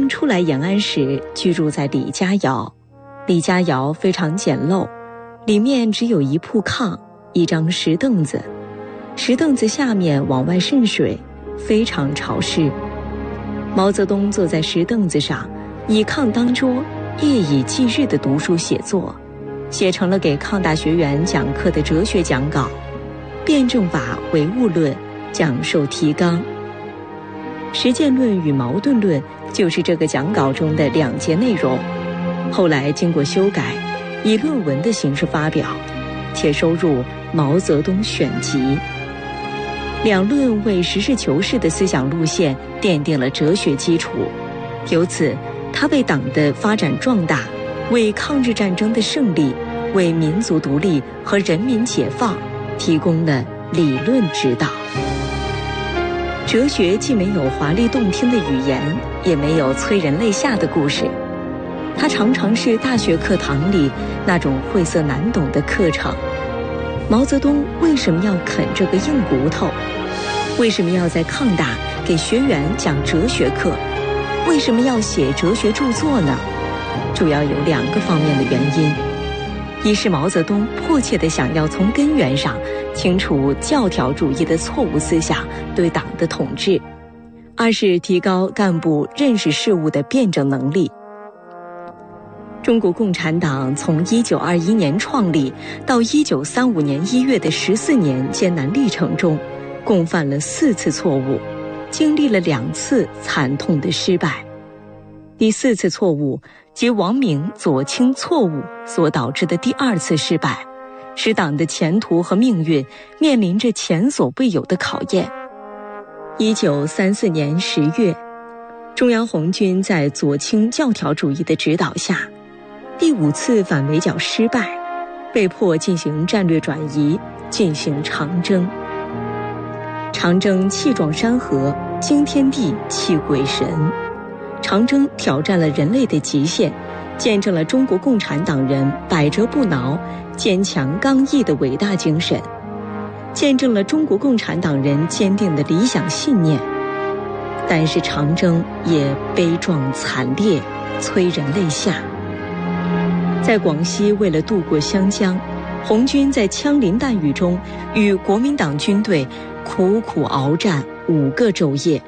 刚初来延安时，居住在李家窑。李家窑非常简陋，里面只有一铺炕，一张石凳子，石凳子下面往外渗水，非常潮湿。毛泽东坐在石凳子上，以炕当桌，夜以继日地读书写作，写成了给抗大学员讲课的哲学讲稿，辩证法、唯物论讲授提纲。实践论与矛盾论就是这个讲稿中的2节内容，后来经过修改，以论文的形式发表，且收入《毛泽东选集》。两论为实事求是的思想路线奠定了哲学基础，由此他为党的发展壮大，为抗日战争的胜利，为民族独立和人民解放提供了理论指导。哲学既没有华丽动听的语言，也没有催人泪下的故事，它常常是大学课堂里那种晦涩难懂的课程。毛泽东为什么要啃这个硬骨头？为什么要在抗大给学员讲哲学课？为什么要写哲学著作呢？主要有2个方面的原因。一是毛泽东迫切地想要从根源上清除教条主义的错误思想对党的统治；二是提高干部认识事物的辩证能力。中国共产党从1921年创立到1935年1月的14年艰难历程中，共犯了4次错误，经历了2次惨痛的失败。第4次错误即王明、左倾错误所导致的第2次失败，使党的前途和命运面临着前所未有的考验。1934年10月，中央红军在左倾教条主义的指导下，第5次反围剿失败，被迫进行战略转移，进行长征。长征气壮山河，惊天地，泣鬼神。长征挑战了人类的极限，见证了中国共产党人百折不挠、坚强刚毅的伟大精神，见证了中国共产党人坚定的理想信念。但是长征也悲壮惨烈，催人泪下。在广西，为了渡过湘江，红军在枪林弹雨中与国民党军队苦苦鏖战5个昼夜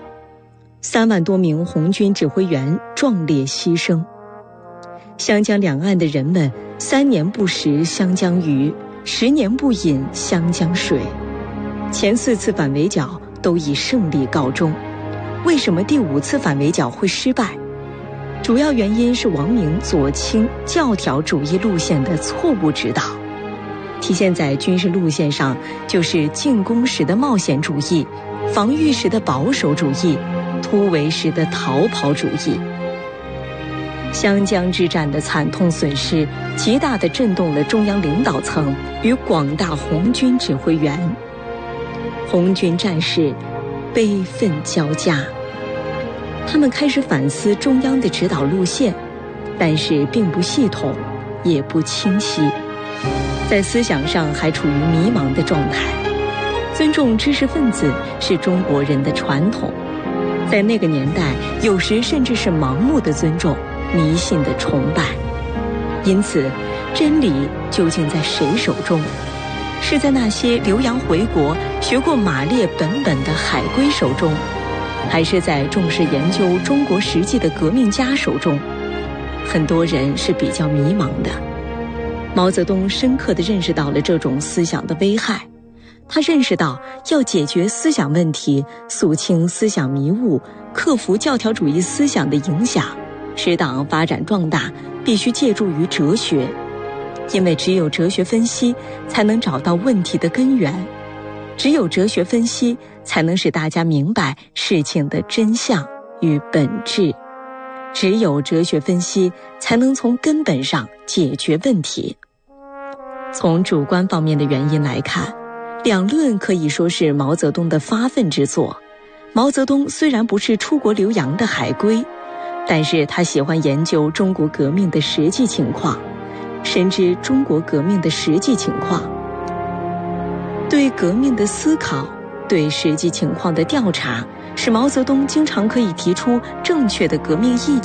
，3万多名红军指挥员壮烈牺牲。湘江两岸的人们3年不食湘江鱼，10年不饮湘江水。前4次反围剿都以胜利告终，为什么第5次反围剿会失败？主要原因是王明左倾教条主义路线的错误指导，体现在军事路线上就是进攻时的冒险主义，防御时的保守主义，突围时的逃跑主义。湘江之战的惨痛损失极大地震动了中央领导层与广大红军指挥员，红军战士悲愤交加。他们开始反思中央的指导路线，但是并不系统，也不清晰，在思想上还处于迷茫的状态。尊重知识分子是中国人的传统，在那个年代，有时甚至是盲目的尊重，迷信的崇拜。因此，真理究竟在谁手中？是在那些留洋回国、学过马列本本的海归手中，还是在重视研究中国实际的革命家手中？很多人是比较迷茫的。毛泽东深刻地认识到了这种思想的危害，他认识到要解决思想问题，肃清思想迷雾，克服教条主义思想的影响，使党发展壮大，必须借助于哲学，因为只有哲学分析才能找到问题的根源，只有哲学分析才能使大家明白事情的真相与本质，只有哲学分析才能从根本上解决问题。从主观方面的原因来看，两论可以说是毛泽东的发奋之作。毛泽东虽然不是出国留洋的海归，但是他喜欢研究中国革命的实际情况，深知中国革命的实际情况。对革命的思考，对实际情况的调查，使毛泽东经常可以提出正确的革命意